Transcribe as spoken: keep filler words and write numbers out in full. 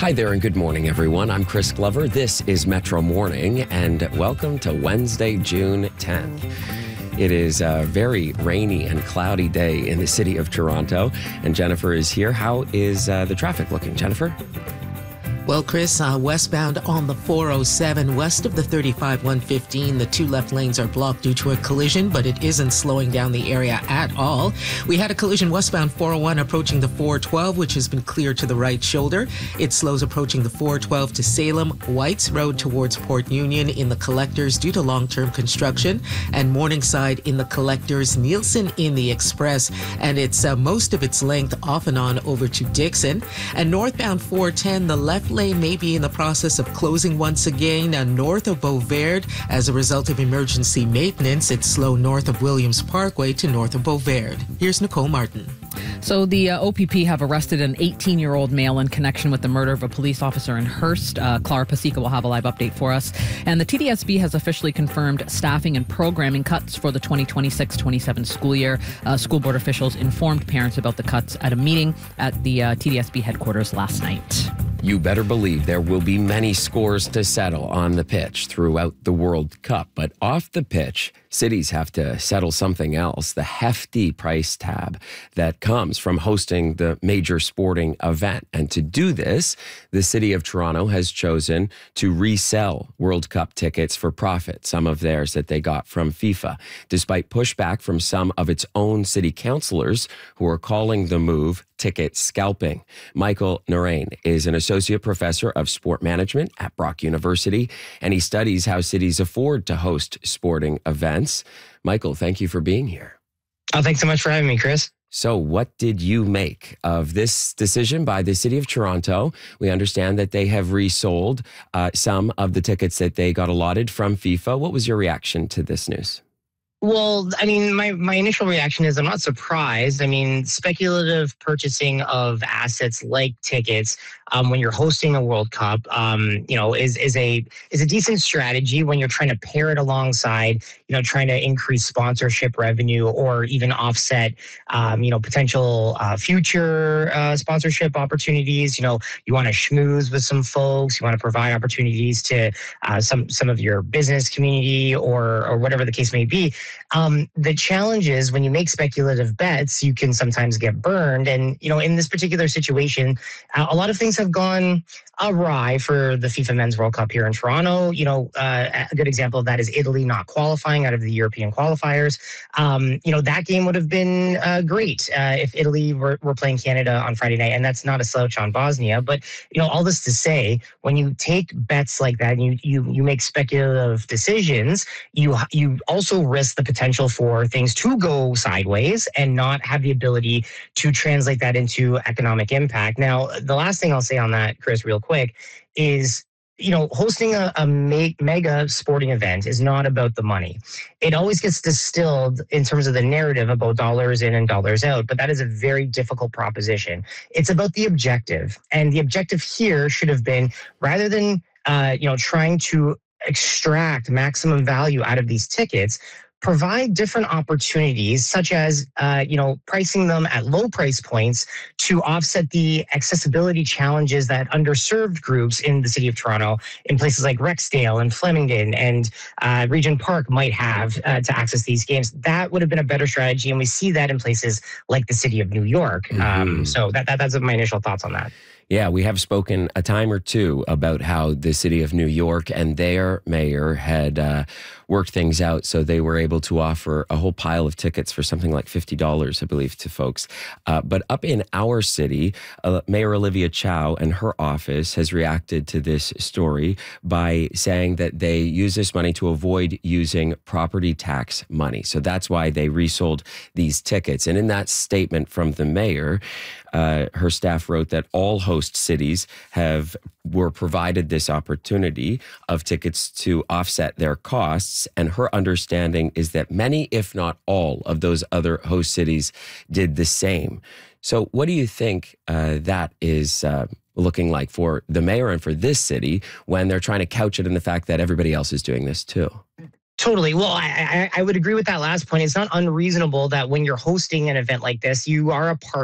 Hi there and good morning, everyone. I'm Chris Glover. This is Metro Morning, and welcome to Wednesday, June tenth. It is a very rainy and cloudy day in the city of Toronto, and Jennifer is here. How is uh, the traffic looking, Jennifer? Well, Chris, uh, westbound on the four oh seven, west of the thirty-five one fifteen, the two left lanes are blocked due to a collision, but it isn't slowing down the area at all. We had a collision westbound four oh one approaching the four twelve, which has been cleared to the right shoulder. It slows approaching the four twelve to Salem, Whites Road towards Port Union in the collectors due to long-term construction, and Morningside in the collectors, Nielsen in the express, and it's uh, most of its length off and on over to Dixon. And northbound four ten, the left lane may be in the process of closing once again uh, north of Beauverde as a result of emergency maintenance. It's slow north of Williams Parkway to north of Beauverde. Here's Nicole Martin. So the uh, O P P have arrested an eighteen-year-old male in connection with the murder of a police officer in Hearst. Uh, Clara Pasica will have a live update for us. And the T D S B has officially confirmed staffing and programming cuts for the twenty twenty-six twenty-seven school year. Uh, school board officials informed parents about the cuts at a meeting at the uh, T D S B headquarters last night. You better believe there will be many scores to settle on the pitch throughout the World Cup. But off the pitch, cities have to settle something else, the hefty price tab that comes from hosting the major sporting event. And to do this, the city of Toronto has chosen to resell World Cup tickets for profit, some of theirs that they got from FIFA, despite pushback from some of its own city councillors who are calling the move ticket scalping. Michael Narain is an associate professor of sport management at Brock University, and he studies how cities afford to host sporting events. Michael, thank you for being here. Oh, thanks so much for having me, Chris. So what did you make of this decision by the city of Toronto? We understand that they have resold uh, some of the tickets that they got allotted from FIFA. What was your reaction to this news? Well, I mean, my, my initial reaction is I'm not surprised. I mean, speculative purchasing of assets like tickets um, when you're hosting a World Cup, um, you know, is is a is a decent strategy when you're trying to pair it alongside, you know, trying to increase sponsorship revenue or even offset, um, you know, potential uh, future uh, sponsorship opportunities. You know, you want to schmooze with some folks. You want to provide opportunities to uh, some some of your business community or or whatever the case may be. Um, the challenge is when you make speculative bets, you can sometimes get burned. And, you know, in this particular situation, uh, a lot of things have gone awry for the FIFA Men's World Cup here in Toronto. You know, uh, a good example of that is Italy not qualifying out of the European qualifiers. Um, you know, that game would have been uh, great uh, if Italy were, were playing Canada on Friday night. And that's not a slouch on Bosnia. But, you know, all this to say, when you take bets like that and you you, you make speculative decisions, you you also risk the potential for things to go sideways and not have the ability to translate that into economic impact. Now, the last thing I'll say on that, Chris, real quick, is, you know, hosting a, a me- mega sporting event is not about the money. It always gets distilled in terms of the narrative about dollars in and dollars out, but that is a very difficult proposition. It's about the objective. And the objective here should have been, rather than, uh, you know, trying to extract maximum value out of these tickets, provide different opportunities, such as, uh, you know, pricing them at low price points to offset the accessibility challenges that underserved groups in the city of Toronto, in places like Rexdale and Flemington and uh, Regent Park might have uh, to access these games. That would have been a better strategy, and we see that in places like the city of New York. Mm-hmm. Um, so that, that that's my initial thoughts on that. Yeah, we have spoken a time or two about how the city of New York and their mayor had uh, worked things out so they were able to offer a whole pile of tickets for something like fifty dollars, I believe, to folks. Uh, but up in our city, uh, Mayor Olivia Chow and her office has reacted to this story by saying that they use this money to avoid using property tax money. So that's why they resold these tickets. And in that statement from the mayor, Uh, her staff wrote that all host cities have were provided this opportunity of tickets to offset their costs. And her understanding is that many, if not all, of those other host cities did the same. So what do you think uh, that is uh, looking like for the mayor and for this city when they're trying to couch it in the fact that everybody else is doing this too? Totally. Well, I, I, I would agree with that last point. It's not unreasonable that when you're hosting an event like this, you are a part